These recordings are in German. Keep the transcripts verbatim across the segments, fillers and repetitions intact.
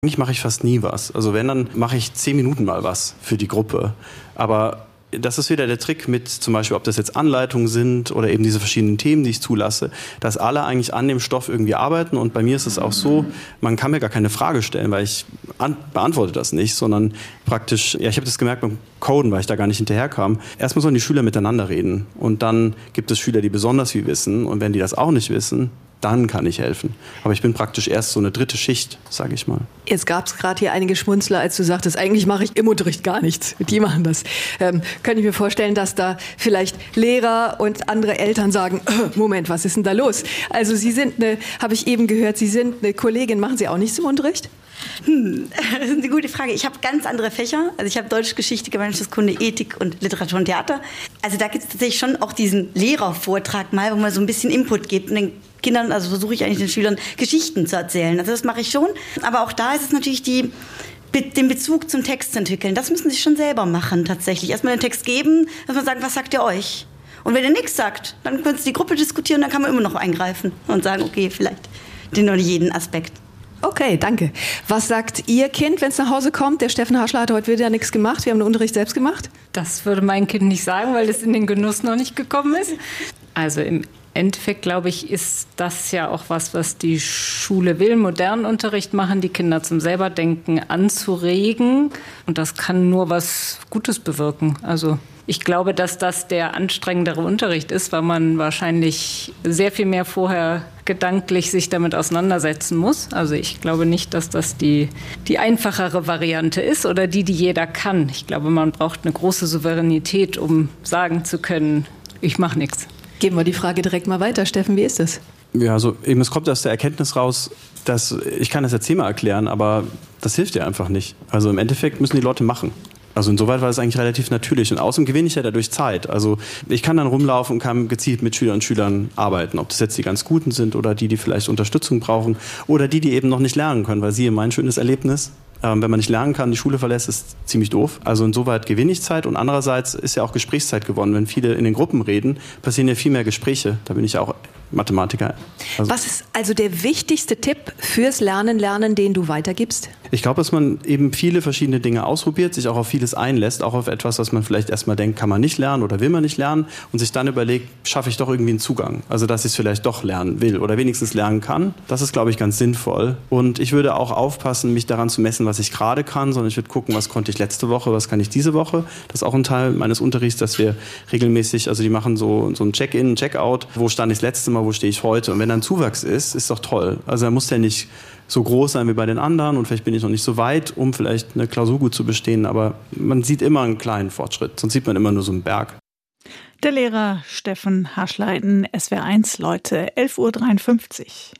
Eigentlich mache ich fast nie was. Also wenn, dann mache ich zehn Minuten mal was für die Gruppe. Aber das ist wieder der Trick mit zum Beispiel, ob das jetzt Anleitungen sind oder eben diese verschiedenen Themen, die ich zulasse, dass alle eigentlich an dem Stoff irgendwie arbeiten. Und bei mir ist es auch so, man kann mir gar keine Frage stellen, weil ich an, beantworte das nicht, sondern praktisch, ja, ich habe das gemerkt beim Coden, weil ich da gar nicht hinterherkam. Erstmal sollen die Schüler miteinander reden. Und dann gibt es Schüler, die besonders viel wissen. Und wenn die das auch nicht wissen, dann kann ich helfen. Aber ich bin praktisch erst so eine dritte Schicht, sage ich mal. Jetzt gab es gerade hier einige Schmunzler, als du sagtest, eigentlich mache ich im Unterricht gar nichts. Die machen das. Ähm, kann ich mir vorstellen, dass da vielleicht Lehrer und andere Eltern sagen, äh, Moment, was ist denn da los? Also Sie sind eine, habe ich eben gehört, Sie sind eine Kollegin, machen Sie auch nichts im Unterricht? Hm, das ist eine gute Frage. Ich habe ganz andere Fächer. Also ich habe Deutsch, Geschichte, Gemeinschaftskunde, Ethik und Literatur und Theater. Also da gibt es tatsächlich schon auch diesen Lehrervortrag mal, wo man so ein bisschen Input gibt und den Kindern, also versuche ich eigentlich den Schülern Geschichten zu erzählen. Also das mache ich schon. Aber auch da ist es natürlich die, den Bezug zum Text zu entwickeln. Das müssen sie schon selber machen tatsächlich. Erstmal den Text geben, dass man sagt, was sagt ihr euch? Und wenn ihr nichts sagt, dann könnt ihr die Gruppe diskutieren, dann kann man immer noch eingreifen und sagen, okay, vielleicht den oder jeden Aspekt. Okay, danke. Was sagt Ihr Kind, wenn es nach Hause kommt? Der Steffen Haschler hat heute wieder nichts gemacht. Wir haben den Unterricht selbst gemacht. Das würde mein Kind nicht sagen, weil es in den Genuss noch nicht gekommen ist. Also im Endeffekt, glaube ich, ist das ja auch was, was die Schule will, modernen Unterricht machen, die Kinder zum Selberdenken anzuregen. Und das kann nur was Gutes bewirken. Also ich glaube, dass das der anstrengendere Unterricht ist, weil man wahrscheinlich sehr viel mehr vorher gedanklich sich damit auseinandersetzen muss. Also ich glaube nicht, dass das die, die einfachere Variante ist oder die, die jeder kann. Ich glaube, man braucht eine große Souveränität, um sagen zu können, ich mache nichts. Geben wir die Frage direkt mal weiter. Steffen, wie ist das? Ja, also eben, es kommt aus der Erkenntnis raus, dass ich kann das jetzt zehnmal erklären, aber das hilft ja einfach nicht. Also im Endeffekt müssen die Leute machen. Also insoweit war das eigentlich relativ natürlich. Und außerdem gewinne ich ja dadurch Zeit. Also ich kann dann rumlaufen und kann gezielt mit Schülern und Schülern arbeiten. Ob das jetzt die ganz Guten sind oder die, die vielleicht Unterstützung brauchen oder die, die eben noch nicht lernen können. Weil siehe, mein schönes Erlebnis, ähm, wenn man nicht lernen kann, die Schule verlässt, ist ziemlich doof. Also insoweit gewinne ich Zeit und andererseits ist ja auch Gesprächszeit gewonnen. Wenn viele in den Gruppen reden, passieren ja viel mehr Gespräche. Da bin ich ja auch Mathematiker. Also was ist also der wichtigste Tipp fürs Lernen, Lernen, den du weitergibst? Ich glaube, dass man eben viele verschiedene Dinge ausprobiert, sich auch auf vieles einlässt, auch auf etwas, was man vielleicht erstmal denkt, kann man nicht lernen oder will man nicht lernen und sich dann überlegt, schaffe ich doch irgendwie einen Zugang, also dass ich es vielleicht doch lernen will oder wenigstens lernen kann. Das ist, glaube ich, ganz sinnvoll und ich würde auch aufpassen, mich daran zu messen, was ich gerade kann, sondern ich würde gucken, was konnte ich letzte Woche, was kann ich diese Woche. Das ist auch ein Teil meines Unterrichts, dass wir regelmäßig, also die machen so, so ein Check-in, Check-out, wo stand ich das letzte Mal, wo stehe ich heute und wenn dann Zuwachs ist, ist doch toll. Also er muss ja nicht so groß sein wie bei den anderen und vielleicht bin ich noch nicht so weit, um vielleicht eine Klausur gut zu bestehen, aber man sieht immer einen kleinen Fortschritt, sonst sieht man immer nur so einen Berg. Der Lehrer Steffen Haschler in S W R eins, Leute, elf Uhr dreiundfünfzig.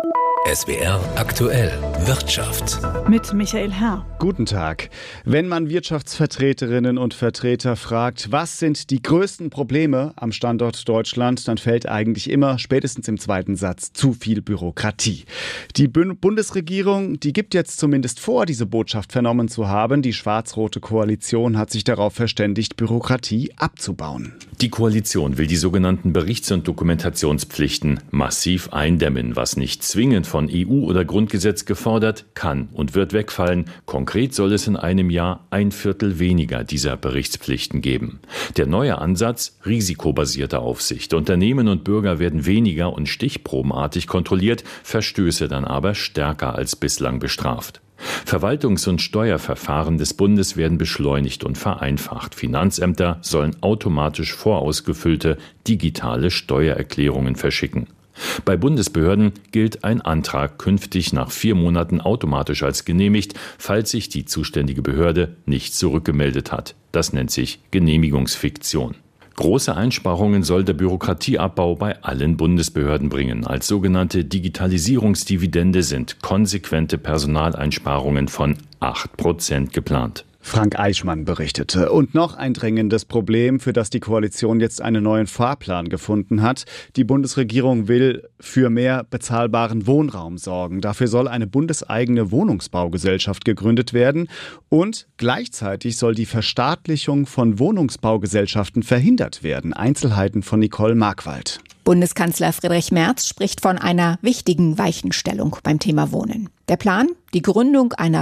S W R aktuell Wirtschaft. Mit Michael Herr. Guten Tag. Wenn man Wirtschaftsvertreterinnen und Vertreter fragt, was sind die größten Probleme am Standort Deutschland, dann fällt eigentlich immer, spätestens im zweiten Satz, zu viel Bürokratie. Die Bundesregierung, die gibt jetzt zumindest vor, diese Botschaft vernommen zu haben. Die schwarz-rote Koalition hat sich darauf verständigt, Bürokratie abzubauen. Die Koalition will die sogenannten Berichts- und Dokumentationspflichten massiv eindämmen, was nicht zwingend von E U oder Grundgesetz gefordert, kann und wird wegfallen. Konkret soll es in einem Jahr ein Viertel weniger dieser Berichtspflichten geben. Der neue Ansatz, risikobasierte Aufsicht. Unternehmen und Bürger werden weniger und stichprobenartig kontrolliert, Verstöße dann aber stärker als bislang bestraft. Verwaltungs- und Steuerverfahren des Bundes werden beschleunigt und vereinfacht. Finanzämter sollen automatisch vorausgefüllte digitale Steuererklärungen verschicken. Bei Bundesbehörden gilt ein Antrag künftig nach vier Monaten automatisch als genehmigt, falls sich die zuständige Behörde nicht zurückgemeldet hat. Das nennt sich Genehmigungsfiktion. Große Einsparungen soll der Bürokratieabbau bei allen Bundesbehörden bringen. Als sogenannte Digitalisierungsdividende sind konsequente Personaleinsparungen von acht Prozent geplant. Frank Eichmann berichtete. Und noch ein drängendes Problem, für das die Koalition jetzt einen neuen Fahrplan gefunden hat. Die Bundesregierung will für mehr bezahlbaren Wohnraum sorgen. Dafür soll eine bundeseigene Wohnungsbaugesellschaft gegründet werden. Und gleichzeitig soll die Verstaatlichung von Wohnungsbaugesellschaften verhindert werden. Einzelheiten von Nicole Markwald. Bundeskanzler Friedrich Merz spricht von einer wichtigen Weichenstellung beim Thema Wohnen. Der Plan? Die Gründung einer